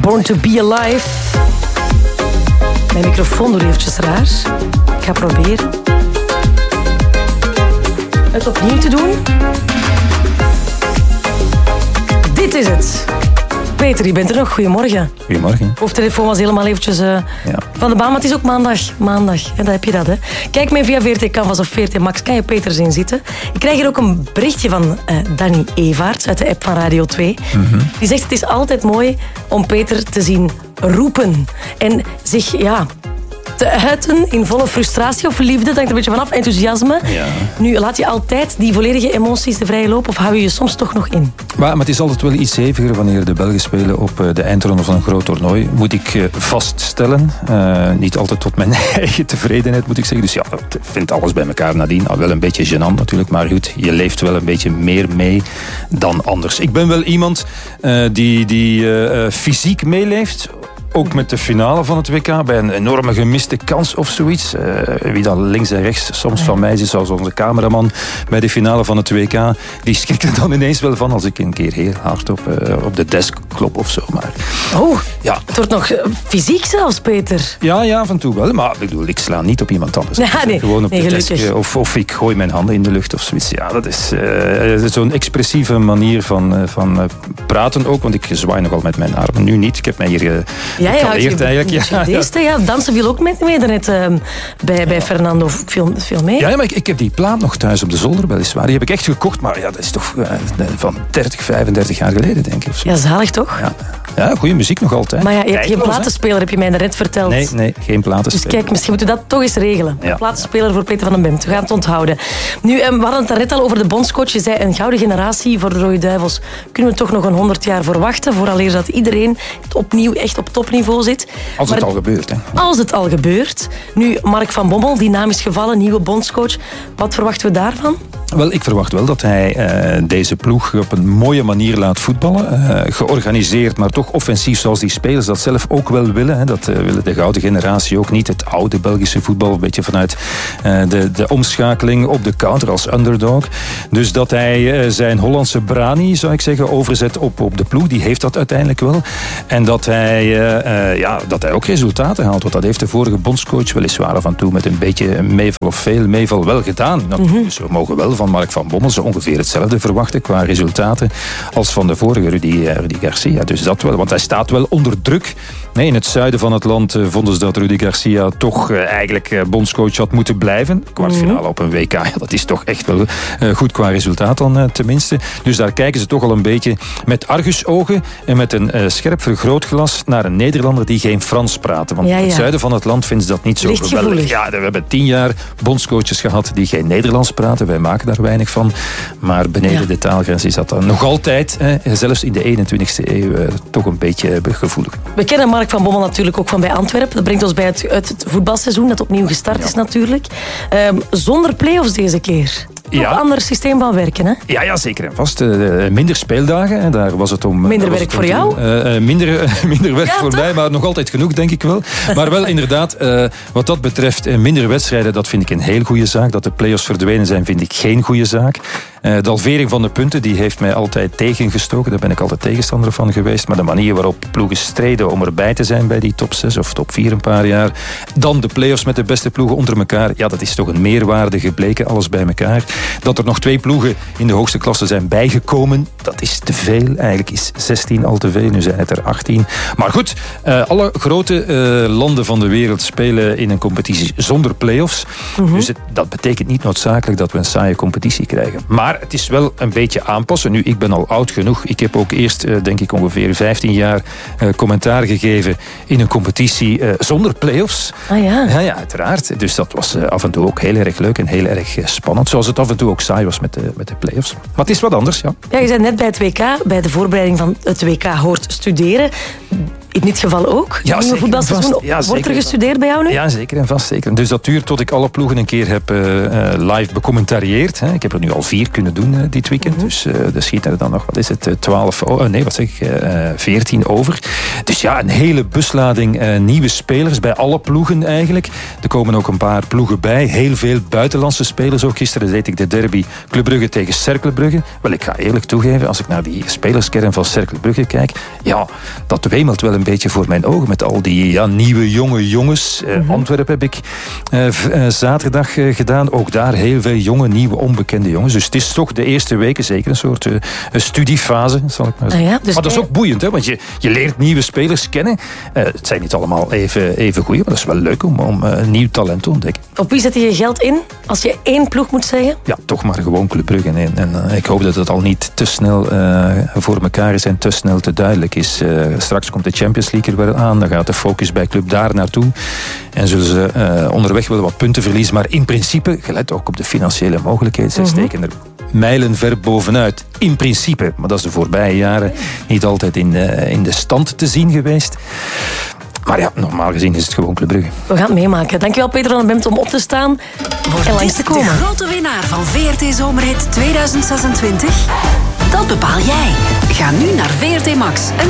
Born to be Alive. Mijn microfoon doet eventjes raar. Ik ga proberen het opnieuw te doen. Dit is het. Peter, je bent er nog. Goedemorgen. Goedemorgen. Hoofdtelefoon was helemaal eventjes van de baan, maar het is ook maandag. Ja, dat heb je dat, hè. Kijk mee via VRT Canvas of VRT Max, kan je Peter zien zitten. Ik krijg hier ook een berichtje van Danny Evaerts uit de app van Radio 2. Mm-hmm. Die zegt, het is altijd mooi om Peter te zien roepen. En zich, te uiten in volle frustratie of liefde. Dat hangt een beetje vanaf, enthousiasme. Ja. Nu, laat je altijd die volledige emoties de vrije loop of hou je je soms toch nog in? Maar het is altijd wel iets heviger wanneer de Belgen spelen op de eindronde van een groot toernooi. Moet ik vaststellen. Niet altijd tot mijn eigen tevredenheid, moet ik zeggen. Dus ja, ik vind alles bij elkaar nadien. Wel een beetje gênant natuurlijk, maar goed, je leeft wel een beetje meer mee dan anders. Ik ben wel iemand die fysiek meeleeft. Ook met de finale van het WK, bij een enorme gemiste kans of zoiets. Wie dan links en rechts soms van mij is, zoals onze cameraman bij de finale van het WK, die schrikt er dan ineens wel van als ik een keer heel hard op de desk klop of zo. Maar, het wordt nog fysiek zelfs, Peter. Ja, af en toe wel. Maar ik sla niet op iemand anders. Gewoon op de desk. Of ik gooi mijn handen in de lucht of zoiets. Ja, dat is zo'n expressieve manier van praten ook, want ik zwaai nogal met mijn armen. Nu niet, ik heb mij hier... Dansen viel ook mee daarnet bij Fernando veel mee. Ja, maar ik heb die plaat nog thuis op de zolder, weliswaar. Die heb ik echt gekocht, maar dat is toch van 30, 35 jaar geleden, denk ik. Of zo. Ja, zalig toch? Ja, goede muziek nog altijd. Maar je hebt geen platenspeler, heb je mij daarnet verteld. Nee, geen platenspeler. Dus kijk, misschien moeten we dat toch eens regelen. Ja. Platenspeler voor Peter van den Bemt. We gaan het onthouden. Nu, we hadden het daarnet al over de bondscoach. Je zei, een gouden generatie voor de Rode Duivels. Kunnen we toch nog een 100 jaar voor wachten, vooraleer dat iedereen opnieuw echt op topniveau zit. Het al gebeurt, hè. Als het al gebeurt. Nu, Mark van Bommel, die naam is gevallen, nieuwe bondscoach. Wat verwachten we daarvan? Wel, ik verwacht wel dat hij deze ploeg op een mooie manier laat voetballen. Georganiseerd, maar toch offensief zoals die spelers dat zelf ook wel willen. Hè. Dat willen de gouden generatie ook niet. Het oude Belgische voetbal, een beetje vanuit de omschakeling op de counter als underdog. Dus dat hij zijn Hollandse brani, zou ik zeggen, overzet op de ploeg. Die heeft dat uiteindelijk wel. En dat hij ook resultaten haalt. Want dat heeft de vorige bondscoach weliswaar af en toe met een beetje meeval of veel meeval wel gedaan. Mm-hmm. Dus we mogen wel van Mark van Bommel zo ongeveer hetzelfde verwachten qua resultaten als van de vorige Rudy Garcia. Dus dat wel, want hij staat wel onder druk. Nee, in het zuiden van het land vonden ze dat Rudy Garcia toch eigenlijk bondscoach had moeten blijven. Kwartfinale op een WK, dat is toch echt wel goed qua resultaat dan tenminste. Dus daar kijken ze toch al een beetje met argusogen en met een scherp vergrootglas naar een Nederlander die geen Frans praten. Want in het zuiden van het land vinden ze dat niet zo geweldig. Ja, we hebben 10 jaar bondscoaches gehad die geen Nederlands praten. Wij maken daar weinig van. Maar beneden de taalgrens is dat dan nog altijd, zelfs in de 21e eeuw, toch een beetje gevoelig. We kennen Mark van Bommel natuurlijk ook van bij Antwerpen. Dat brengt ons bij het voetbalseizoen dat opnieuw gestart is natuurlijk. Zonder play-offs deze keer. Toch een ander systeem van werken, hè? Ja, zeker en vast. Minder speeldagen. En daar was het om... Minder werk voor jou? Minder werk voor mij, maar nog altijd genoeg, denk ik wel. Maar wel inderdaad, wat dat betreft, minder wedstrijden, dat vind ik een heel goede zaak. Dat de play-offs verdwenen zijn, vind ik geen goede zaak. De halvering van de punten, die heeft mij altijd tegengestoken. Daar ben ik altijd tegenstander van geweest. Maar de manier waarop ploegen streden om erbij te zijn bij die top 6 of top 4 een paar jaar. Dan de play-offs met de beste ploegen onder elkaar. Ja, dat is toch een meerwaarde gebleken, alles bij elkaar. Dat er nog 2 ploegen in de hoogste klasse zijn bijgekomen, dat is te veel. Eigenlijk is 16 al te veel, nu zijn het er 18. Maar goed, alle grote landen van de wereld spelen in een competitie zonder play-offs. Mm-hmm. Dus dat betekent niet noodzakelijk dat we een saaie competitie krijgen. Maar het is wel een beetje aanpassen. Nu, ik ben al oud genoeg. Ik heb ook eerst, denk ik, ongeveer 15 jaar commentaar gegeven in een competitie zonder play-offs. Ah ja? Ja, uiteraard. Dus dat was af en toe ook heel erg leuk en heel erg spannend. Zoals het af en toe ook saai was met de play-offs. Maar het is wat anders, ja. Ja, je zei net bij het WK, bij de voorbereiding van het WK hoort studeren. In dit geval ook? Ja, zeker voetbalseizoen. Wordt er gestudeerd bij jou nu? Ja, zeker en vast. Zeker. Dus dat duurt tot ik alle ploegen een keer heb live becommentarieerd. Ik heb er nu al 4 kunnen doen dit weekend. Mm-hmm. Dus er schiet er dan nog, 14 over. Dus ja, een hele buslading nieuwe spelers bij alle ploegen eigenlijk. Er komen ook een paar ploegen bij. Heel veel buitenlandse spelers. Ook gisteren deed ik de derby Club Brugge tegen Cercle Brugge. Wel, ik ga eerlijk toegeven, als ik naar die spelerskern van Cercle Brugge kijk, ja, dat wemelt wel een een beetje voor mijn ogen met al die nieuwe jonge jongens. Antwerpen heb ik zaterdag gedaan. Ook daar heel veel jonge, nieuwe, onbekende jongens. Dus het is toch de eerste weken zeker een soort studiefase, zal ik maar zeggen. Dus maar dat is ook boeiend, hè, want je leert nieuwe spelers kennen. Het zijn niet allemaal even goeie, maar dat is wel leuk om nieuw talent te ontdekken. Op wie zet je geld in, als je 1 ploeg moet zeggen? Ja, toch maar gewoon Club Brugge. En ik hoop dat het al niet te snel voor elkaar is en te snel te duidelijk is. Straks komt de Champions League er wel aan. Dan gaat de focus bij Club daar naartoe. En zullen ze onderweg wel wat punten verliezen. Maar in principe, gelet ook op de financiële mogelijkheden, ze steken er mijlenver bovenuit. In principe. Maar dat is de voorbije jaren niet altijd in de stand te zien geweest. Maar ja, normaal gezien is het gewoon Club Brugge. We gaan het meemaken. Dankjewel Peter van den Bemt om op te staan en langs te komen. De grote winnaar van VRT Zomerhit 2026? Dat bepaal jij. Ga nu naar VRT Max.